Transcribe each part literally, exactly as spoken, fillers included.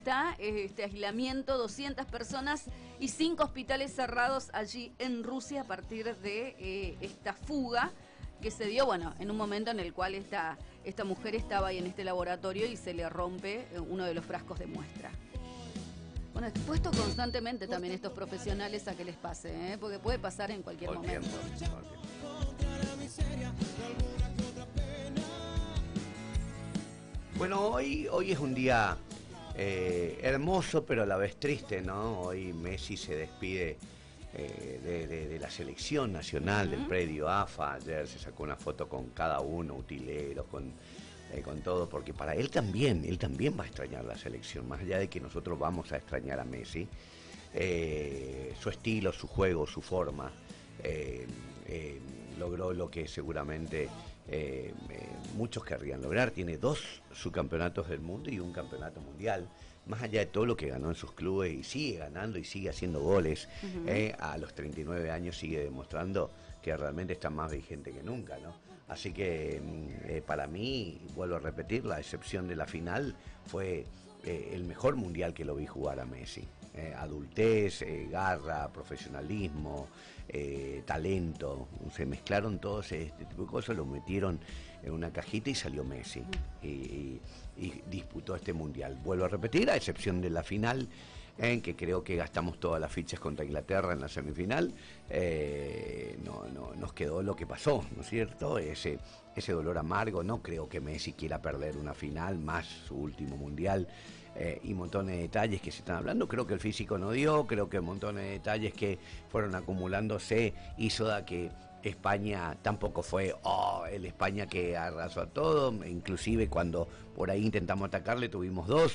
Está este aislamiento, doscientas personas y cinco hospitales cerrados allí en Rusia a partir de eh, esta fuga que se dio, bueno, en un momento en el cual esta, esta mujer estaba ahí en este laboratorio y se le rompe uno de los frascos de muestra. Bueno, expuesto constantemente también estos profesionales a que les pase, ¿eh? Porque puede pasar en cualquier Todo momento. Tiempo, todo tiempo. Bueno, hoy, hoy es un día eh, hermoso, pero a la vez triste, ¿no? Hoy Messi se despide eh, de, de, de la selección nacional, uh-huh. del predio A F A. Ayer se sacó una foto con cada uno, utileros, con, eh, con todo, porque para él también, él también va a extrañar la selección, más allá de que nosotros vamos a extrañar a Messi. Eh, su estilo, su juego, su forma, eh, eh, logró lo que seguramente eh, eh, muchos querrían lograr. Tiene dos subcampeonatos del mundo y un campeonato mundial, más allá de todo lo que ganó en sus clubes, y sigue ganando y sigue haciendo goles. Uh-huh. eh, a los treinta y nueve años sigue demostrando que realmente está más vigente que nunca, ¿no? Así que eh, para mí, vuelvo a repetir, la excepción de la final fue eh, el mejor mundial que lo vi jugar a Messi. Eh, adultez, eh, garra, profesionalismo, eh, talento, se mezclaron todos este tipo de cosas, lo metieron en una cajita y salió Messi y, y, y disputó este mundial. Vuelvo a repetir, a excepción de la final, en eh, que creo que gastamos todas las fichas contra Inglaterra en la semifinal, eh, no, no, nos quedó lo que pasó, ¿no es cierto? Ese, ese dolor amargo. No creo que Messi quiera perder una final, más su último mundial. Eh, y montones de detalles que se están hablando. Creo que el físico no dio, creo que montones de detalles que fueron acumulándose hizo da que España tampoco fue oh, el España que arrasó a todo. Inclusive cuando por ahí intentamos atacarle tuvimos dos,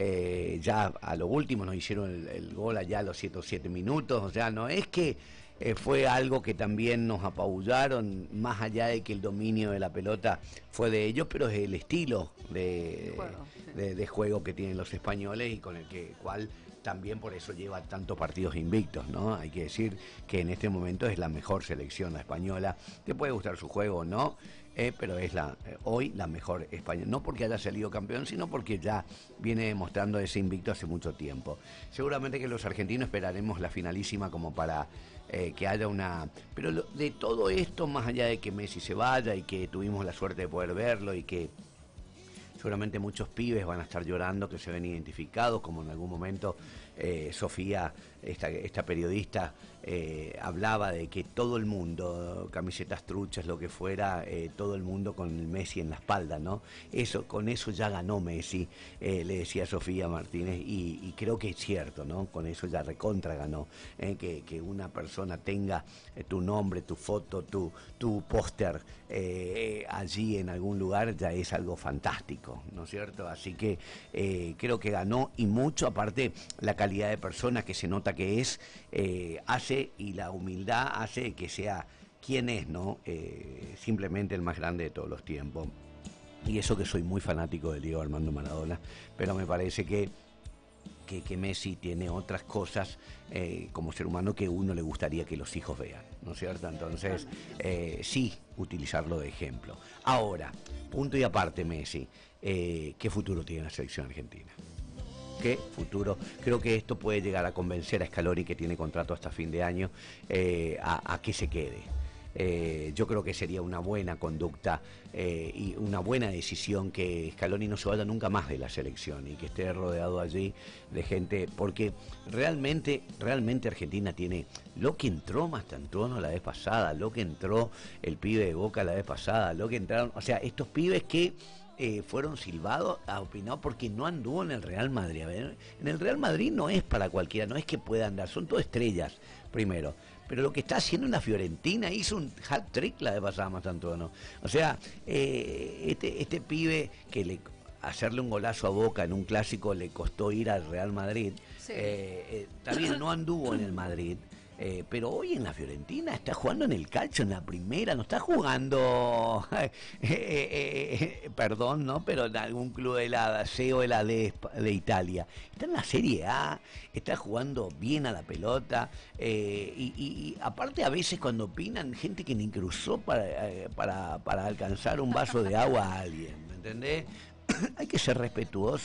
eh, ya a lo último nos hicieron el, el gol allá a los ciento siete minutos. O sea, no es que Eh, fue algo que también nos apabullaron, más allá de que el dominio de la pelota fue de ellos, pero es el estilo de juego, sí. de, de juego que tienen los españoles y con el que cual también por eso lleva tantos partidos invictos, ¿no? Hay que decir que en este momento es la mejor selección la española. Te puede gustar su juego o no, eh, pero es la eh, hoy la mejor española, no porque haya salido campeón, sino porque ya viene demostrando ese invicto hace mucho tiempo. Seguramente que los argentinos esperaremos la finalísima como para eh, que haya una... Pero lo, de todo esto, más allá de que Messi se vaya y que tuvimos la suerte de poder verlo y que seguramente muchos pibes van a estar llorando que se ven identificados, como en algún momento eh, Sofía, esta, esta periodista, eh, hablaba de que todo el mundo, camisetas truchas, lo que fuera, eh, todo el mundo con el Messi en la espalda, ¿no? Eso, con eso ya ganó Messi, eh, le decía Sofía Martínez, y, y creo que es cierto, ¿no? Con eso ya recontra ganó, eh, que, que una persona tenga eh, tu nombre, tu foto, tu, tu póster eh, allí en algún lugar, ya es algo fantástico, ¿no es cierto? Así que eh, creo que ganó, y mucho, aparte la calidad de persona que se nota que es, eh, hace, y la humildad hace que sea quien es, ¿no? Eh, simplemente el más grande de todos los tiempos. Y eso que soy muy fanático de Diego Armando Maradona, pero me parece que Que, que Messi tiene otras cosas eh, como ser humano que uno le gustaría que los hijos vean, ¿no es cierto? Entonces, eh, sí, utilizarlo de ejemplo. Ahora, punto y aparte, Messi, eh, ¿qué futuro tiene la selección argentina? ¿Qué futuro? Creo que esto puede llegar a convencer a Scaloni, que tiene contrato hasta fin de año, eh, a, a que se quede. Eh, yo creo que sería una buena conducta eh, y una buena decisión que Scaloni no se vaya nunca más de la selección y que esté rodeado allí de gente, porque realmente, realmente Argentina tiene lo que entró Mastantuono la vez pasada, lo que entró el pibe de Boca la vez pasada, lo que entraron, o sea, estos pibes que Eh, fueron silbados, a opinar porque no anduvo en el Real Madrid. A ver, en el Real Madrid no es para cualquiera, no es que pueda andar, son todas estrellas, primero. Pero lo que está haciendo en la Fiorentina, hizo un hat-trick la de pasada Mastantuono. O sea, eh, este, este pibe que le hacerle un golazo a Boca en un clásico le costó ir al Real Madrid, sí. eh, eh, también no anduvo en el Madrid. Eh, pero hoy en la Fiorentina está jugando en el calcio, en la primera, no está jugando, eh, eh, eh, perdón, ¿no? Pero en algún club de la C o de la D de Italia. Está en la Serie A, está jugando bien a la pelota, eh, y, y, y aparte a veces cuando opinan, gente que ni cruzó para, eh, para, para alcanzar un vaso de agua a alguien, ¿me entendés? Hay que ser respetuoso.